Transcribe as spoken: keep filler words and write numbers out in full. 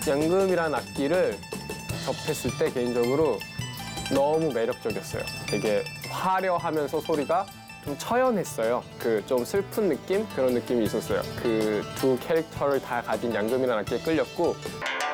양금이라는 악기를 접했을 때 개인적으로 너무 매력적이었어요. 되게 화려하면서 소리가 좀 처연했어요. 그 좀 슬픈 느낌? 그런 느낌이 있었어요. 그 두 캐릭터를 다 가진 양금이라는 악기에 끌렸고